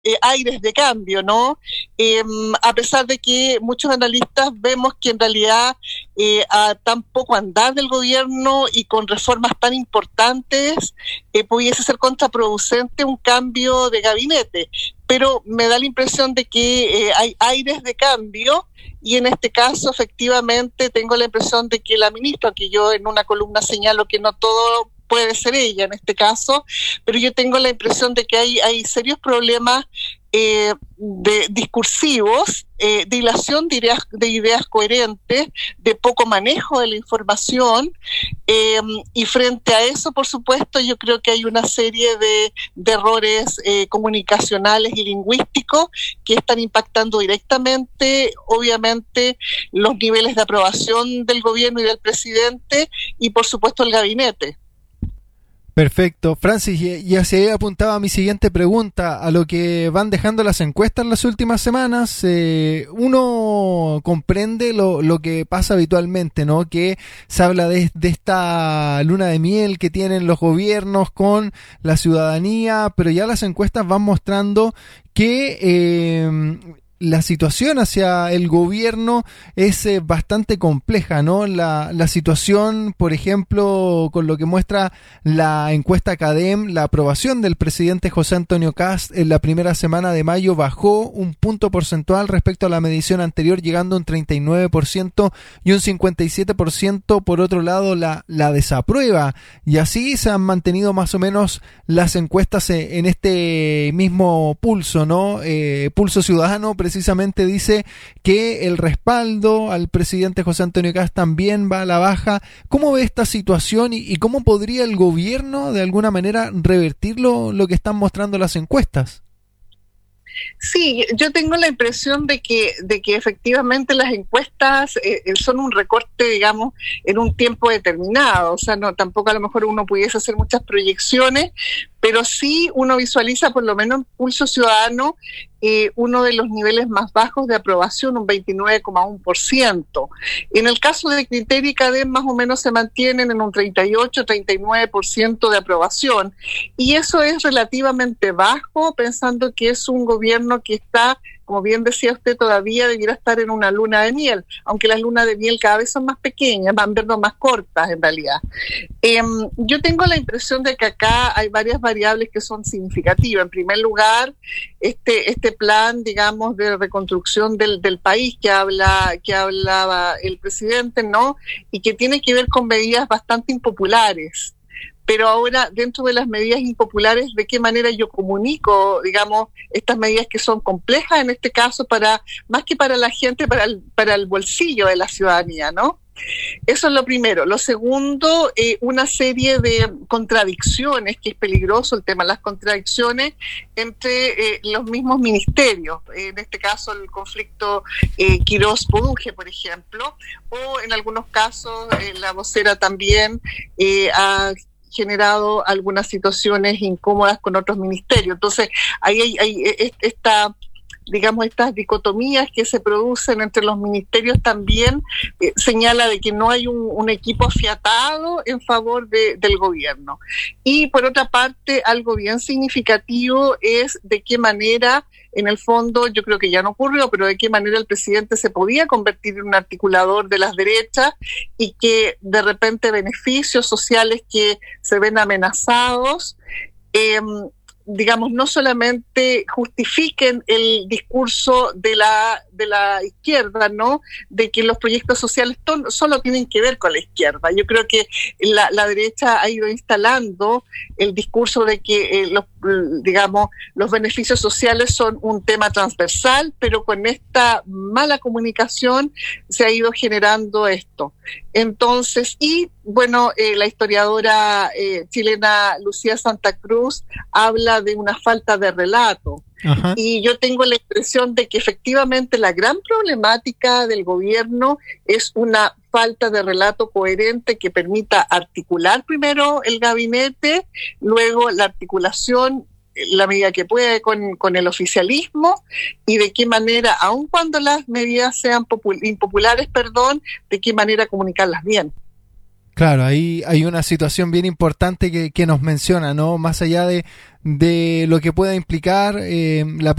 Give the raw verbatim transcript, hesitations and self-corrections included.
eh, aires de cambio, ¿no? Eh, a pesar de que muchos analistas vemos que en realidad eh, a tan poco andar del gobierno y con reformas tan importantes eh, pudiese ser contraproducente un cambio de gabinete. Pero me da la impresión de que eh, hay aires de cambio y en este caso efectivamente tengo la impresión de que la ministra, que yo en una columna señalo que no todo puede ser ella en este caso, pero yo tengo la impresión de que hay, hay serios problemas eh, de discursivos, eh, dilación de ideas, de ideas coherentes, de poco manejo de la información, eh, y frente a eso, por supuesto, yo creo que hay una serie de, de errores eh, comunicacionales y lingüísticos que están impactando directamente, obviamente, los niveles de aprobación del gobierno y del presidente y, por supuesto, el gabinete. Perfecto. Francis, y hacia ahí apuntaba mi siguiente pregunta, a lo que van dejando las encuestas en las últimas semanas. Eh, uno comprende lo, lo que pasa habitualmente, ¿no? Que se habla de, de esta luna de miel que tienen los gobiernos con la ciudadanía, pero ya las encuestas van mostrando que eh, la situación hacia el gobierno es eh, bastante compleja, ¿no? La, la situación, por ejemplo, con lo que muestra la encuesta CADEM, la aprobación del presidente José Antonio Kast en la primera semana de mayo bajó un punto porcentual respecto a la medición anterior, llegando a un treinta y nueve por ciento y un cincuenta y siete por ciento, por otro lado, la, la desaprueba. Y así se han mantenido más o menos las encuestas en este mismo pulso, ¿no? Eh, pulso ciudadano, precisamente dice que el respaldo al presidente José Antonio Kast también va a la baja. ¿Cómo ve esta situación y, y cómo podría el gobierno de alguna manera revertir lo, lo que están mostrando las encuestas? Sí, yo tengo la impresión de que, de que efectivamente las encuestas eh, son un recorte, digamos, en un tiempo determinado. O sea, no, tampoco a lo mejor uno pudiese hacer muchas proyecciones, pero sí uno visualiza, por lo menos en Pulso Ciudadano, eh, uno de los niveles más bajos de aprobación, un veintinueve coma uno por ciento. En el caso de Criterio y CADEM, más o menos se mantienen en un treinta y ocho, treinta y nueve por ciento de aprobación. Y eso es relativamente bajo, pensando que es un gobierno que está, como bien decía usted, todavía debiera estar en una luna de miel, aunque las lunas de miel cada vez son más pequeñas, van vernos más cortas en realidad. Eh, yo tengo la impresión de que acá hay varias variables que son significativas. En primer lugar, este, este plan, digamos, de reconstrucción del, del país que habla, que hablaba el presidente, ¿no? Y que tiene que ver con medidas bastante impopulares. Pero ahora, dentro de las medidas impopulares, ¿de qué manera yo comunico, digamos, estas medidas que son complejas en este caso, para más que para la gente, para el, para el bolsillo de la ciudadanía, ¿no? Eso es lo primero. Lo segundo, eh, una serie de contradicciones, que es peligroso el tema de las contradicciones entre eh, los mismos ministerios. En este caso, el conflicto eh, Quirós-Produje, por ejemplo, o en algunos casos eh, la vocera también eh, ha generado algunas situaciones incómodas con otros ministerios. Entonces, ahí hay, hay esta, digamos, estas dicotomías que se producen entre los ministerios también eh, señala de que no hay un, un equipo afiatado en favor de, del gobierno. Y por otra parte, algo bien significativo es de qué manera, en el fondo, yo creo que ya no ocurrió, pero de qué manera el presidente se podía convertir en un articulador de las derechas y que de repente beneficios sociales que se ven amenazados, eh, digamos, no solamente justifiquen el discurso de la de la izquierda, ¿no? De que los proyectos sociales to- solo tienen que ver con la izquierda. Yo creo que la, la derecha ha ido instalando el discurso de que, eh, los, digamos, los beneficios sociales son un tema transversal, pero con esta mala comunicación se ha ido generando esto. Entonces, y bueno, eh, la historiadora eh, chilena Lucía Santa Cruz habla de una falta de relato. Ajá. Y yo tengo la impresión de que efectivamente la gran problemática del gobierno es una falta de relato coherente que permita articular primero el gabinete, luego la articulación, la medida que puede, con, con el oficialismo, y de qué manera, aun cuando las medidas sean popul- impopulares, perdón, de qué manera comunicarlas bien. Claro, ahí hay una situación bien importante que, que nos menciona, ¿no? Más allá de, de lo que pueda implicar eh, la